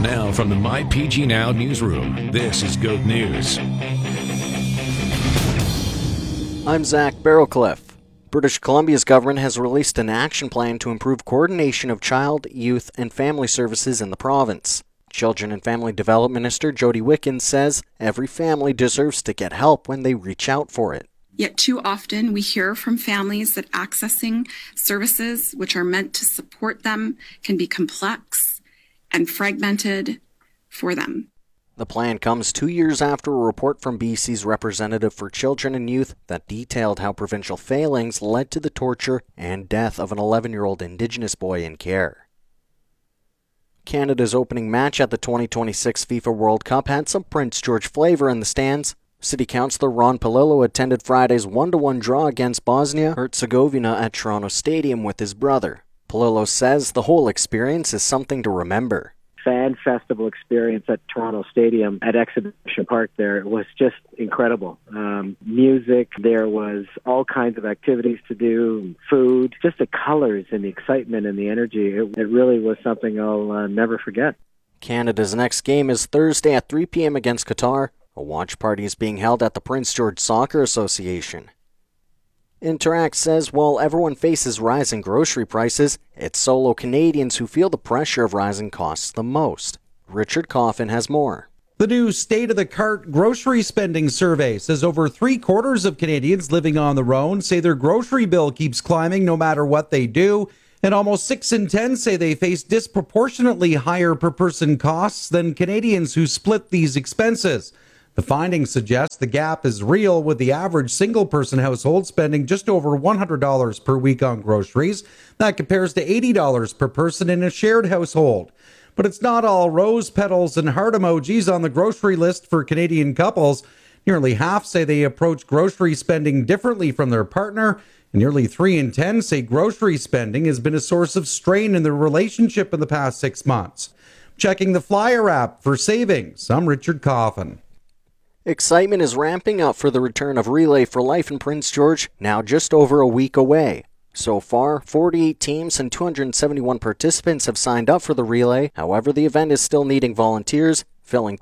Now from the MyPG Now newsroom, this is GOAT News. I'm Zach Barrowcliff. British Columbia's government has released an action plan to improve coordination of child, youth, and family services in the province. Children and Family Development Minister Jody Wickens says every family deserves to get help when they reach out for it. Yet too often we hear from families that accessing services which are meant to support them can be complex and fragmented for them. The plan comes 2 years after a report from BC's representative for children and youth that detailed how provincial failings led to the torture and death of an 11-year-old Indigenous boy in care. Canada's opening match at the 2026 FIFA World Cup had some Prince George flavor in the stands. City Councillor Ron Palillo attended Friday's 1-1 draw against Bosnia-Herzegovina at Toronto Stadium with his brother. Palillo says the whole experience is something to remember. Fan festival experience at Toronto Stadium at Exhibition Park there was just incredible. Music, there was all kinds of activities to do, food, just the colors and the excitement and the energy. It really was something I'll never forget. Canada's next game is Thursday at 3 p.m. against Qatar. A watch party is being held at the Prince George Soccer Association. Interact says while everyone faces rising grocery prices, it's solo Canadians who feel the pressure of rising costs the most. Richard Coffin has more. The new State of the Cart grocery spending survey says over 3/4 of Canadians living on their own say their grocery bill keeps climbing no matter what they do, and almost 6 in 10 say they face disproportionately higher per person costs than Canadians who split these expenses. The findings suggest the gap is real, with the average single-person household spending just over $100 per week on groceries. That compares to $80 per person in a shared household. But it's not all rose petals and heart emojis on the grocery list for Canadian couples. Nearly half say they approach grocery spending differently from their partner, and nearly 3 in 10 say grocery spending has been a source of strain in their relationship in the past 6 months. Checking the Flyer app for savings, I'm Richard Coffin. Excitement is ramping up for the return of Relay for Life in Prince George, now just over a week away. So far, 48 teams and 271 participants have signed up for the relay. However, the event is still needing volunteers, filling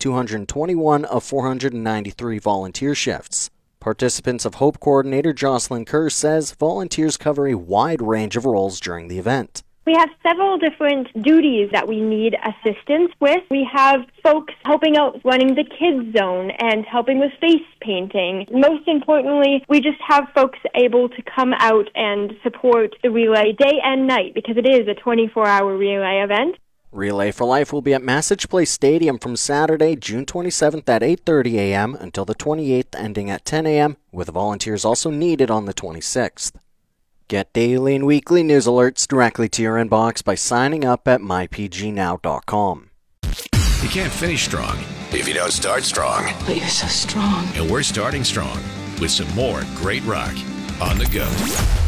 221 of 493 volunteer shifts. Participants of Hope Coordinator Jocelyn Kerr says volunteers cover a wide range of roles during the event. We have several different duties that we need assistance with. We have folks helping out running the kids zone and helping with face painting. Most importantly, we just have folks able to come out and support the relay day and night because it is a 24-hour relay event. Relay for Life will be at Massage Place Stadium from Saturday, June 27th at 8:30 a.m. until the 28th, ending at 10 a.m., with volunteers also needed on the 26th. Get daily and weekly news alerts directly to your inbox by signing up at mypgnow.com. You can't finish strong if you don't start strong. But you're so strong. And we're starting strong with some more great rock on the go.